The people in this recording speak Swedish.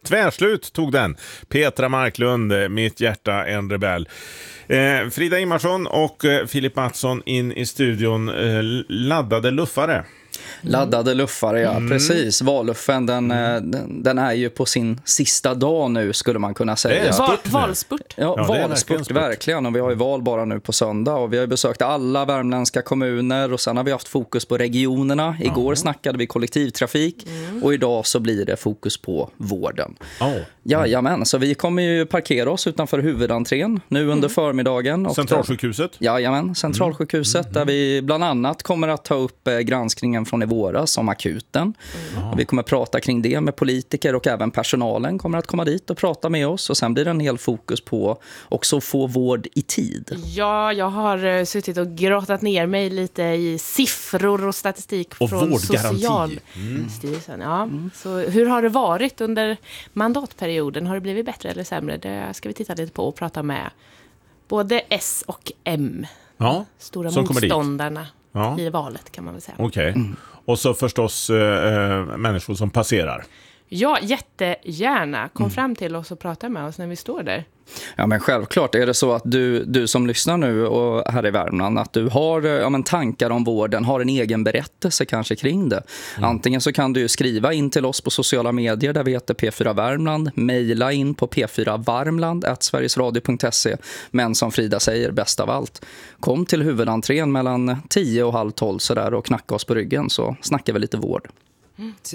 Tvärslut tog den. Petra Marklund, Mitt hjärta en rebell. Frida Imarsson och Filip Mattsson in i studion. Laddade luffare. Laddade luffare, ja, precis. Valluffen, den är ju på sin sista dag nu, skulle man kunna säga. Valspurt. Ja, valspurt, verkligen. Och vi har ju val bara nu på söndag. Och vi har ju besökt alla värmländska kommuner. Och sen har vi haft fokus på regionerna. Igår snackade vi kollektivtrafik. Och idag så blir det fokus på vården. Jajamän, så vi kommer ju parkera oss utanför huvudentrén nu under förmiddagen. Och Centralsjukhuset? Jajamän, Centralsjukhuset. Där vi bland annat kommer att ta upp granskningen från i våras om akuten. Och vi kommer prata kring det med politiker, och även personalen kommer att komma dit och prata med oss. Och sen blir det en hel fokus på också få vård i tid. Ja, jag har suttit och grottat ner mig lite i siffror och statistik och från Socialstyrelsen. Så hur har det varit under mandatperioden? Har det blivit bättre eller sämre? Det ska vi titta lite på och prata med både S och M. Stora motståndarna i valet, kan man väl säga. Okej. Och så förstås människor som passerar. Ja, jättegärna. Kom fram till oss och prata med oss när vi står där. Ja, men självklart är det så att du som lyssnar nu och här i Värmland, att du har tankar om vården, har en egen berättelse kanske kring det. Antingen så kan du skriva in till oss på sociala medier där vi heter P4 Värmland, mejla in på p4varmland@sverigesradio.se. Men som Frida säger, bäst av allt, kom till huvudentrén mellan 10 och halv 12 så där och knacka oss på ryggen, så snackar vi lite vård.